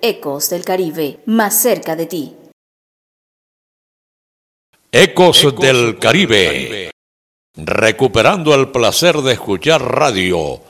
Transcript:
Ecos del Caribe, más cerca de ti. Ecos del Caribe, recuperando el placer de escuchar radio